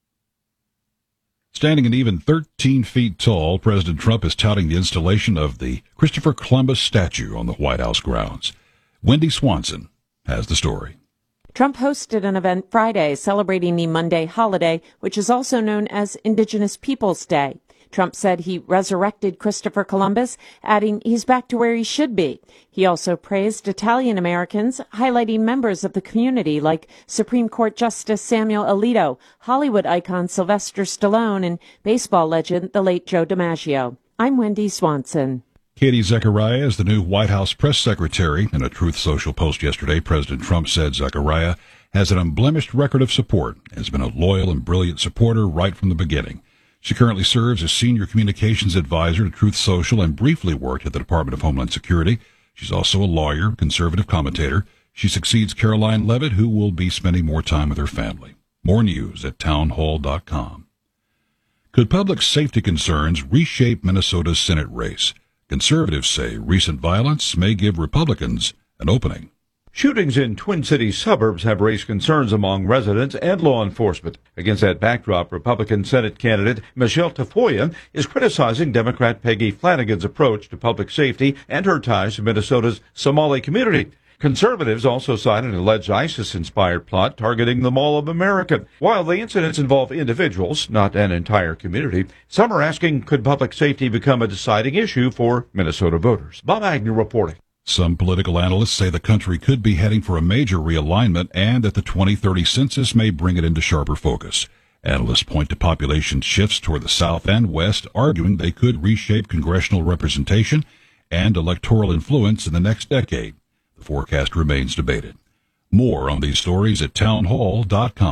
Standing an even 13 feet tall, President Trump is touting the installation of the Christopher Columbus statue on the White House grounds. Wendy Swanson has the story. Trump hosted an event Friday celebrating the Monday holiday, which is also known as Indigenous Peoples Day. Trump said he resurrected Christopher Columbus, adding he's back to where he should be. He also praised Italian Americans, highlighting members of the community like Supreme Court Justice Samuel Alito, Hollywood icon Sylvester Stallone, and baseball legend the late Joe DiMaggio. I'm Wendy Swanson. Katie Zechariah is the new White House press secretary. In a Truth Social post yesterday, President Trump said Zechariah has an unblemished record of support and has been a loyal and brilliant supporter right from the beginning. She currently serves as Senior Communications Advisor to Truth Social and briefly worked at the Department of Homeland Security. She's also a lawyer, conservative commentator. She succeeds Caroline Levitt, who will be spending more time with her family. More news at townhall.com. Could public safety concerns reshape Minnesota's Senate race? Conservatives say recent violence may give Republicans an opening. Shootings in Twin Cities suburbs have raised concerns among residents and law enforcement. Against that backdrop, Republican Senate candidate Michelle Tafoya is criticizing Democrat Peggy Flanagan's approach to public safety and her ties to Minnesota's Somali community. Conservatives also cite an alleged ISIS-inspired plot targeting the Mall of America. While the incidents involve individuals, not an entire community, some are asking, could public safety become a deciding issue for Minnesota voters? Bob Agnew reporting. Some political analysts say the country could be heading for a major realignment and that the 2030 census may bring it into sharper focus. Analysts point to population shifts toward the South and West, arguing they could reshape congressional representation and electoral influence in the next decade. The forecast remains debated. More on these stories at townhall.com.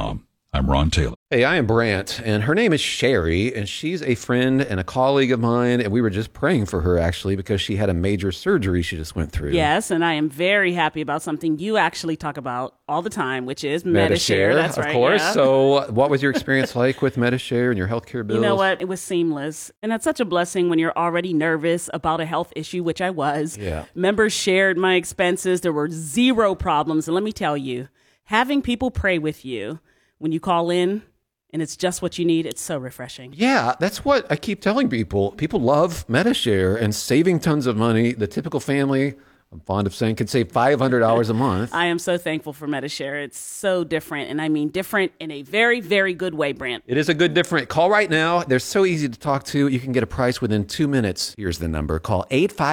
I'm Ron Taylor. Hey, I am Brant, and her name is Sherry, and she's a friend and a colleague of mine, and we were just praying for her, actually, because she had a major surgery she just went through. Yes, and I am very happy about something you actually talk about all the time, which is Medi-Share. That's right, of course. yeah. So what was your experience like with Medi-Share and your healthcare bills? You know what? It was seamless. And that's such a blessing when you're already nervous about a health issue, which I was. Yeah. Members shared my expenses. There were zero problems. And let me tell you, having people pray with you when you call in, and it's just what you need, it's so refreshing. Yeah, that's what I keep telling people. People love Medi-Share and saving tons of money. The typical family, I'm fond of saying, could save $500 a month. I am so thankful for Medi-Share. It's so different, and I mean different in a very, very good way, Brant. It is a good different. Call right now. They're so easy to talk to. You can get a price within 2 minutes. Here's the number. Call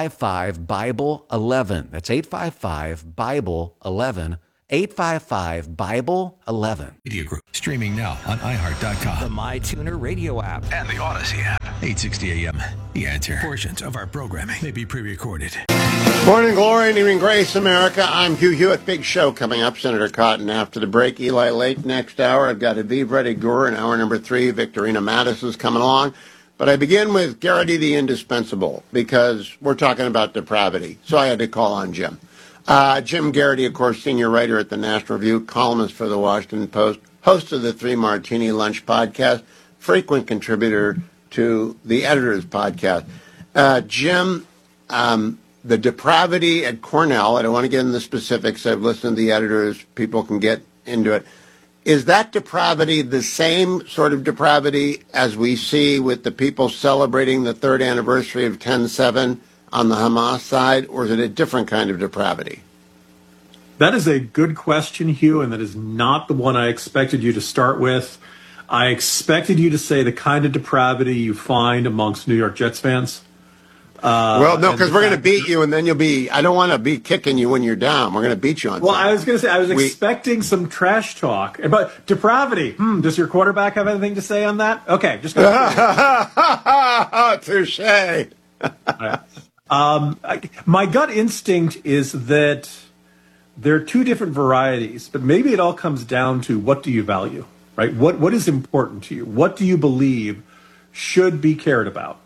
855-BIBLE-11. That's 855-BIBLE-11. 855-BIBLE-11. Media Group. Streaming now on iHeart.com. The MyTuner radio app. And the Odyssey app. 860 AM. The Answer. Portions of our programming may be pre-recorded. Morning glory and evening grace, America. I'm Hugh Hewitt. Big show coming up. Senator Cotton after the break. Eli Lake next hour. I've got Aviv Reddy-Gur in hour number 3. Victorina Mattis is coming along. But I begin with Garrity the Indispensable because we're talking about depravity. So I had to call on Jim. Jim Garrity, of course, senior writer at the National Review, columnist for the Washington Post, host of the 3 Martini Lunch podcast, frequent contributor to the Editor's podcast. Jim, the depravity at Cornell, I don't want to get into the specifics. I've listened to the editors. People can get into it. Is that depravity the same sort of depravity as we see with the people celebrating the 3rd anniversary of 10/7 on the Hamas side, or is it a different kind of depravity? That is a good question, Hugh, and that is not the one I expected you to start with. I expected you to say the kind of depravity you find amongst New York Jets fans. Well, no, because we're going to beat you, and then you'll be. I don't want to be kicking you when you're down. We're going to beat you on. Well, I was going to say I was expecting some trash talk, but depravity. Does your quarterback have anything to say on that? Okay, just going to. Touche. My gut instinct is that there are 2 different varieties, but maybe it all comes down to what do you value, right? What is important to you? What do you believe should be cared about?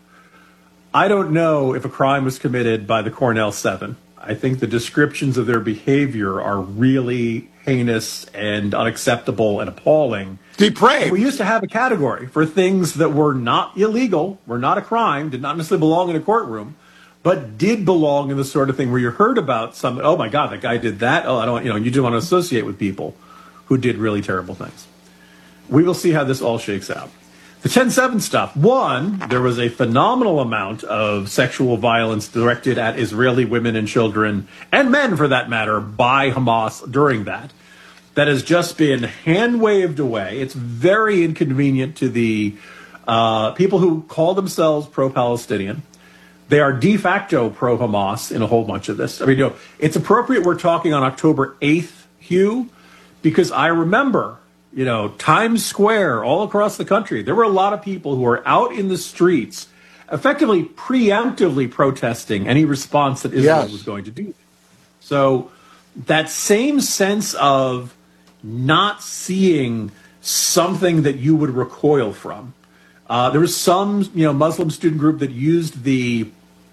I don't know if a crime was committed by the Cornell 7. I think the descriptions of their behavior are really heinous and unacceptable and appalling. Depraved. We used to have a category for things that were not illegal, were not a crime, did not necessarily belong in a courtroom, but did belong in the sort of thing where you heard about some, oh my God, that guy did that. Oh, I don't, you do want to associate with people who did really terrible things. We will see how this all shakes out. The 10/7 stuff. One, there was a phenomenal amount of sexual violence directed at Israeli women and children, and men for that matter, by Hamas during that. That has just been hand-waved away. It's very inconvenient to the people who call themselves pro-Palestinian. They are de facto pro-Hamas in a whole bunch of this. I mean, it's appropriate we're talking on October 8th, Hugh, because I remember, Times Square all across the country, there were a lot of people who were out in the streets effectively preemptively protesting any response that Israel was going to do. So that same sense of not seeing something that you would recoil from. There was some, Muslim student group that used the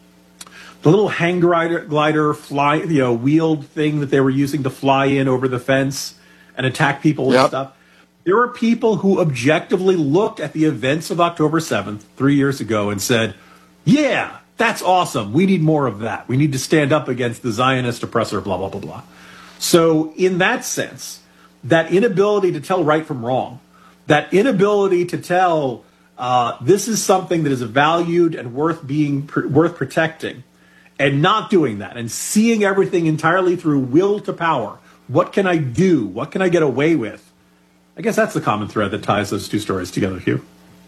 little hang glider fly, wheeled thing that they were using to fly in over the fence and attack people and stuff. There were people who objectively looked at the events of October 7th 3 years ago and said, yeah, that's awesome. We need more of that. We need to stand up against the Zionist oppressor, blah, blah, blah, blah. So in that sense, that inability to tell right from wrong, that inability to tell this is something that is valued and worth protecting, and not doing that, and seeing everything entirely through will to power. What can I do? What can I get away with? I guess that's the common thread that ties those 2 stories together, Hugh.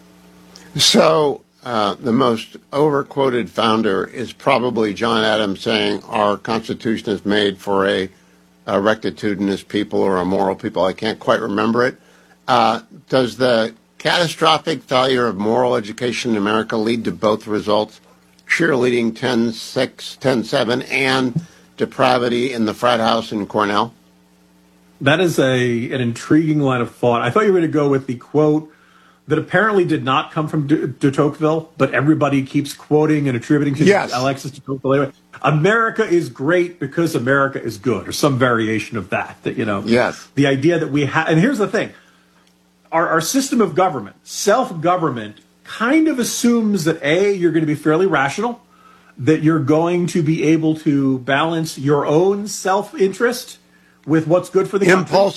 So the most overquoted founder is probably John Adams saying our Constitution is made for a rectitudinous people or a moral people. I can't quite remember it. Does the catastrophic failure of moral education in America lead to both results, cheerleading 10/6, 10/7, and depravity in the frat house in Cornell? That is an intriguing line of thought. I thought you were going to go with the quote that apparently did not come from de Tocqueville, but everybody keeps quoting and attributing to Alexis de Tocqueville. America is great because America is good, or some variation of that. Yes. The idea that we have, and here's the thing, our system of government, self-government, kind of assumes that you're going to be fairly rational, that you're going to be able to balance your own self-interest with what's good for the country. Impulse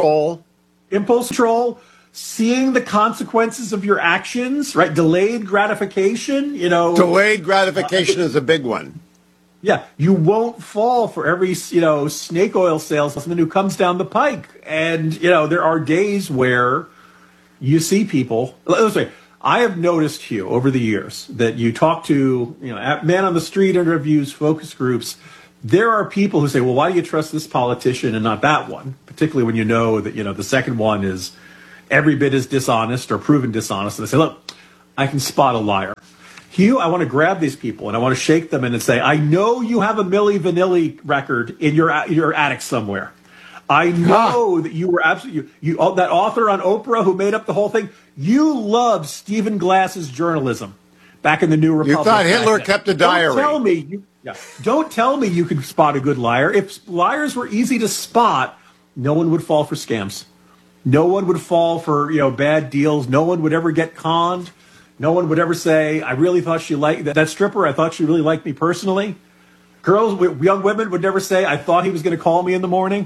control, seeing the consequences of your actions, right? Delayed gratification, Delayed gratification is a big one. Yeah, you won't fall for every, snake oil salesman who comes down the pike. And, there are days where you see people, let's say, I have noticed, Hugh, over the years that you talk to, man on the street interviews, focus groups. There are people who say, well, why do you trust this politician and not that one? Particularly when you know that, the second one is every bit as dishonest or proven dishonest. And they say, look, I can spot a liar. Hugh, I want to grab these people and I want to shake them and say, I know you have a Milli Vanilli record in your attic somewhere. I know that you were absolutely, that author on Oprah who made up the whole thing, you loved Stephen Glass's journalism back in the New Republic. You thought Hitler kept a diary. Don't tell me you could spot a good liar. If liars were easy to spot, no one would fall for scams. No one would fall for, bad deals. No one would ever get conned. No one would ever say, I really thought she liked that stripper. I thought she really liked me personally. Young women would never say, I thought he was going to call me in the morning.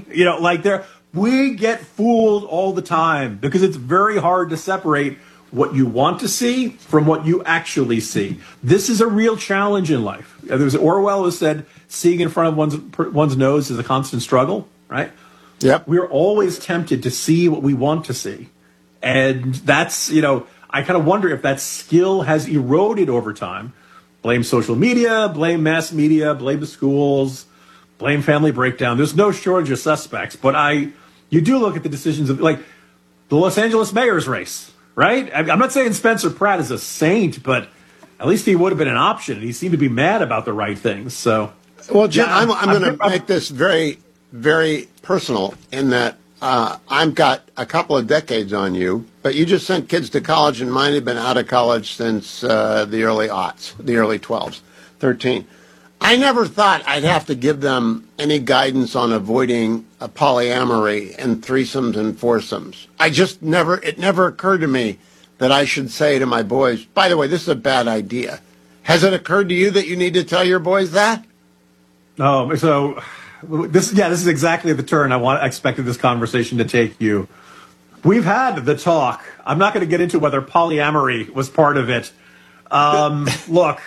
We get fooled all the time because it's very hard to separate what you want to see from what you actually see. This is a real challenge in life. There's Orwell who said, seeing in front of one's nose is a constant struggle, right? Yep. We're always tempted to see what we want to see. And that's, I kind of wonder if that skill has eroded over time. Blame social media, blame mass media, blame the schools, blame family breakdown. There's no shortage of suspects, but you do look at the decisions of, like, the Los Angeles mayor's race, right? I'm not saying Spencer Pratt is a saint, but at least he would have been an option, and he seemed to be mad about the right things. So, well, Jim, I'm going to make this very, very personal in that I've got a couple of decades on you, but you just sent kids to college, and mine have been out of college since the early aughts, the early 12s, 13. I never thought I'd have to give them any guidance on avoiding a polyamory and threesomes and foursomes. It never occurred to me that I should say to my boys, by the way, this is a bad idea. Has it occurred to you that you need to tell your boys that? Oh, so this is exactly the turn I expected this conversation to take you. We've had the talk. I'm not going to get into whether polyamory was part of it. Look,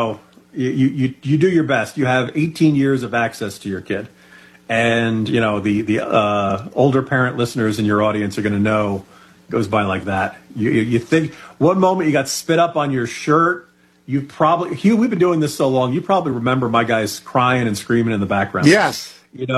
you do your best. You have 18 years of access to your kid. And, the older parent listeners in your audience are going to know it goes by like that. You think one moment you got spit up on your shirt. Hugh, we've been doing this so long, you probably remember my guys crying and screaming in the background. Yes.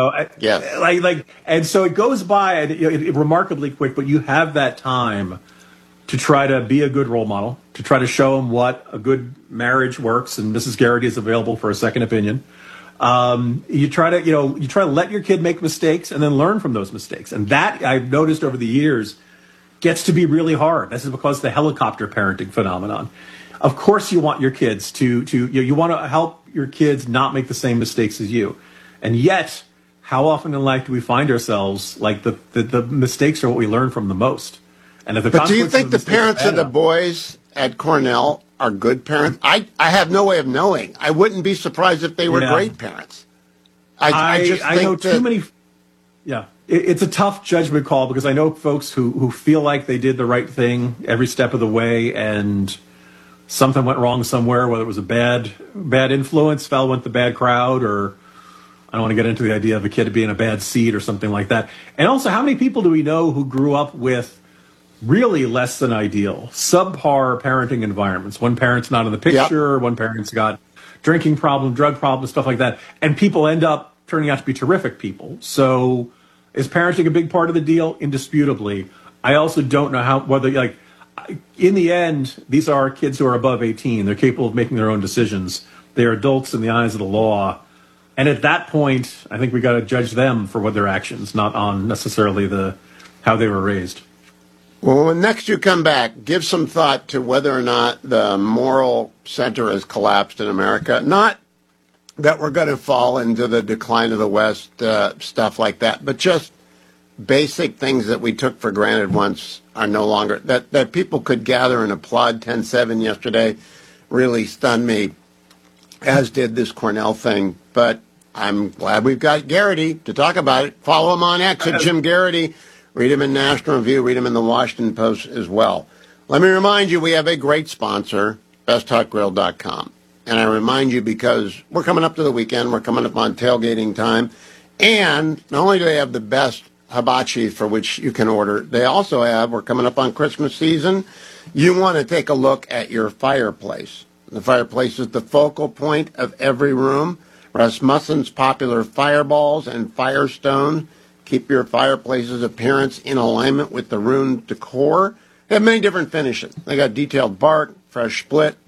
Yes. And so it goes by remarkably quick, but you have that time to try to be a good role model, to try to show them what a good marriage works, and Mrs. Garrity is available for a second opinion. You try to let your kid make mistakes and then learn from those mistakes. And that, I've noticed over the years, gets to be really hard. This is because of the helicopter parenting phenomenon. Of course you want your kids you want to help your kids not make the same mistakes as you. And yet, how often in life do we find ourselves like the mistakes are what we learn from the most? And if but do you think the parents of the boys at Cornell are good parents? I have no way of knowing. I wouldn't be surprised if they were great parents. I know too many. Yeah, it's a tough judgment call because I know folks who feel like they did the right thing every step of the way, and something went wrong somewhere, whether it was a bad influence, fell with the bad crowd, or I don't want to get into the idea of a kid being a bad seed or something like that. And also, how many people do we know who grew up with really less than ideal, subpar parenting environments? One parent's not in the picture, one parent's got drinking problem, drug problem, stuff like that. And people end up turning out to be terrific people. So is parenting a big part of the deal? Indisputably. I also don't know in the end, these are kids who are above 18. They're capable of making their own decisions. They're adults in the eyes of the law. And at that point, I think we got to judge them for what their actions, not on necessarily how they were raised. Well, when next you come back, give some thought to whether or not the moral center has collapsed in America. Not that we're going to fall into the decline of the West, stuff like that, but just basic things that we took for granted once are no longer. That people could gather and applaud 10-7 yesterday really stunned me, as did this Cornell thing. But I'm glad we've got Garrity to talk about it. Follow him on X at Jim Garrity. Read him in National Review. Read him in the Washington Post as well. Let me remind you, we have a great sponsor, BestHotGrill.com. And I remind you because we're coming up to the weekend. We're coming up on tailgating time. And not only do they have the best hibachi for which you can order, they also have, we're coming up on Christmas season, you want to take a look at your fireplace. The fireplace is the focal point of every room. Rasmussen's popular fireballs and firestones keep your fireplace's appearance in alignment with the room decor. They have many different finishes. They got detailed bark, fresh split,